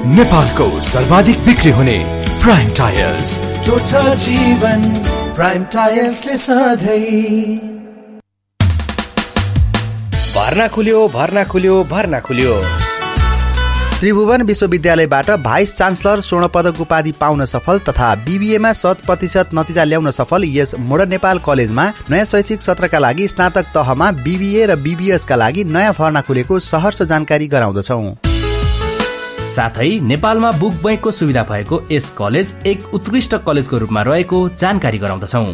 नेपालको सर्वाधिक बिक्री हुने प्राइम टायर्स जोड्छ जीवन प्राइम टायर्सले सधैँ। भर्ना खुल्यो। त्रिभुवन विश्वविद्यालयबाट भाइस चान्सलर स्वर्ण पदक उपाधि पाउन सफल तथा बीबीएमा 100% नतिजा ल्याउन सफल यस मोडर्न नेपाल कलेजमा नयाँ शैक्षिक सत्रका लागि स्नातक तहमा बीबीए र बीबीएसका लागि नयाँ भर्ना खुलेको सहर्ष जानकारी गराउँदछौँ। साथै नेपालमा बुक बैंकको सुविधा भएको यस कलेज एक उत्कृष्ट कलेजको रूपमा रहेको जानकारी गराउँदछौँ।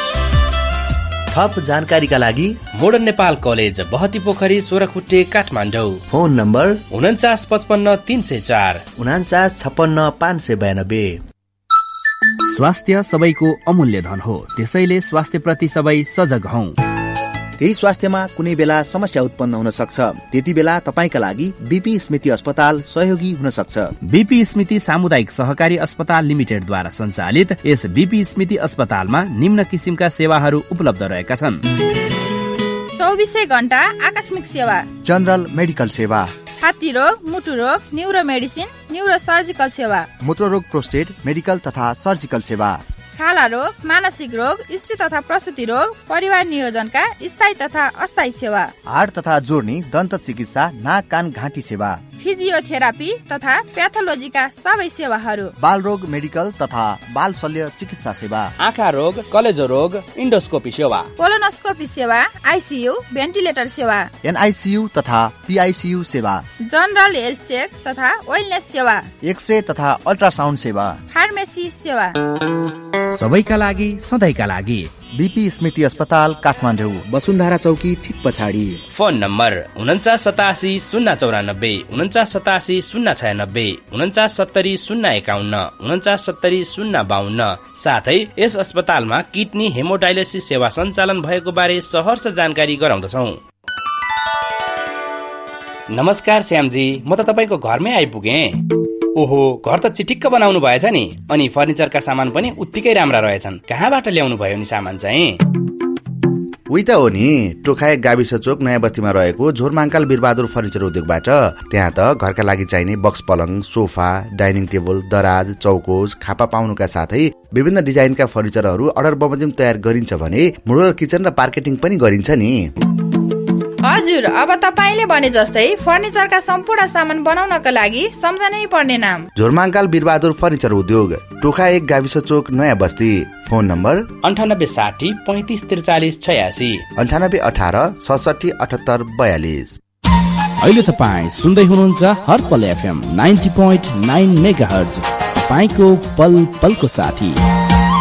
थप जानकारीका लागि मोडर्न नेपाल कलेज बहती पोखरी सोरखुट्टे काठमाडौँ। Phone number 4955 304 4956 592। स्वास्थ्य सबैको अमूल्य धन हो, त्यसैले स्वास्थ्य प्रति सबै सजग हौं। केही स्वास्थ्यमा कुनै बेला समस्या उत्पन्न हुन सक्छ, त्यति बेला तपाईका लागि बीपी स्मृति अस्पताल सहयोगी हुन सक्छ। बीपी स्मृति सामुदायिक सहकारी अस्पताल लिमिटेडद्वारा सञ्चालित यस बीपी स्मृति अस्पतालमा निम्न किसिमका सेवाहरू उपलब्ध रहेका छन्। 24 घण्टा आकस्मिक सेवा, जनरल मेडिकल सेवा, छाती रोग, मुटु रोग, न्यूरो मेडिसिन, न्यूरो सर्जिकल सेवा, मूत्ररोग, प्रोस्टेट मेडिकल तथा सर्जिकल सेवा, छाला रोग, मानसिक रोग, स्त्री तथा प्रसूति रोग, परिवार नियोजनका स्थायी तथा अस्थायी सेवा, हाड तथा जोर्नी, दन्त चिकित्सा, नाक कान घाँटी सेवा, फिजियोथेरापी तथा प्याथोलोजीका सबै सेवाहरू, बाल रोग मेडिकल तथा बाल शल्य चिकित्सा सेवा, आँखा रोग, कलेजो रोग, इन्डोस्कोपी सेवा, कोलोनोस्कोपी सेवा, आइसियु, भेन्टिलेटर सेवा, एनआइसियु तथा पीआइसियु सेवा, जनरल हेल्थ चेक तथा वेलनेस सेवा, एक्सरे तथा अल्ट्रासाउन्ड सेवा, फार्मेसी सेवा, सबैका लागि सधैँका लागि बीपी स्मृति अस्पताल काठमाडौँ, वसुन्धरा चौकी ठिक पछाडि। Phone number 4987 094 4987 096 4970 051 4970 052। साथै यस अस्पतालमा किडनी हेमोडायलिसिस सेवा सञ्चालन भएको बारे सहर्ष जानकारी गराउँदछौँ। नमस्कार श्यामजी, म त तपाईको घरमै आइपुगेँ। ओहो, घर त चिटिक्क बनाउनु भएछ नि, अनि फर्निचरका सामान पनि उत्तिकै राम्रा रहेछन्। कहाँबाट ल्याउनु भयो नि सामान चाहिँ? उही त हो नि, टोखाए गाविस चोक नयाँ बस्तीमा रहेको झोरमाङ्काल वीरबहादुर फर्निचर उद्योगबाट। त्यहाँ त घरका लागि चाहिने बक्स पलङ, सोफा, डाइनिङ टेबल, दराज, चौकोज, खापा पाउनुका साथै विभिन्न डिजाइनका फर्निचरहरू अर्डर बमोजिम तयार गरिन्छ भने मोडुलर किचन र मार्केटिङ पनि गरिन्छ नि। हजुर, अब तपाईले भने जस्तै फर्निचरका सम्पूर्ण सामान बनाउनका लागि सम्झनै पर्ने नाम झोरमाङ्काल वीरबहादुर फर्निचर उद्योग, टोखा 1 गाविस चोक नयाँ बस्ती। Phone number 9860 35 43 86 9818 67 78 42। अहिले तपाईँ सुन्दै हुनुहुन्छ हर्पल एफएम 90.9 मेगाहर्ज, तपाईको पल पलको साथी।